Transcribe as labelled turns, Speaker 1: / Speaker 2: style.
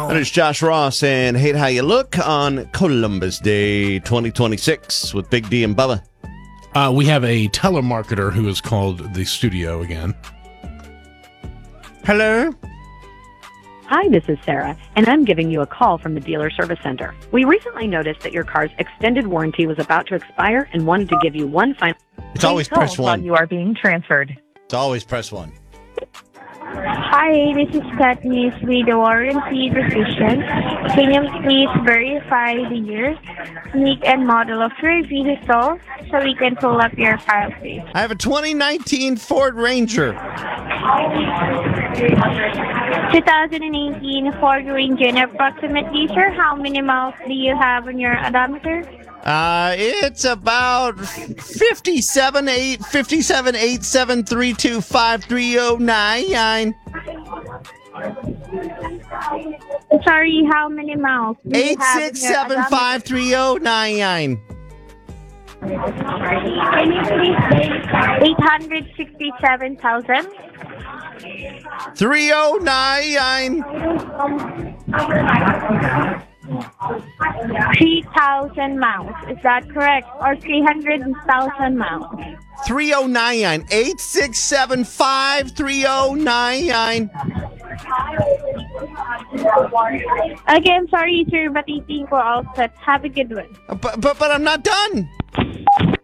Speaker 1: That is Josh Ross and Hate How You Look on Columbus Day 2026 with Big D and Bubba.
Speaker 2: We have a telemarketer who has called the studio again.
Speaker 1: Hello?
Speaker 3: Hi, this is Sarah, and I'm giving you a call from the Dealer Service Center. We recently noticed that your car's extended warranty was about to expire and wanted to give you one final...
Speaker 1: It's always press one.
Speaker 4: You are being transferred.
Speaker 1: It's always press one.
Speaker 5: Hi, this is Katniss with the warranty decision. Can you please verify the year, make, and model of your vehicle so we can pull up your file, please?
Speaker 1: I have a 2019 Ford Ranger.
Speaker 5: 2018 Ford Ranger. And approximately, sir, how many miles do you have on your odometer?
Speaker 1: It's about 57,873253099.
Speaker 5: Sorry, how many miles do you have on your odometer?
Speaker 1: 8675309.
Speaker 5: Can you please say 867,000?
Speaker 1: 3099.
Speaker 5: 3,000 miles. Is that correct? Or 300,000 miles?
Speaker 1: 3099. 8675309.
Speaker 5: Again, sorry, sir, but I think we're all set. Have a good one.
Speaker 1: But I'm not done.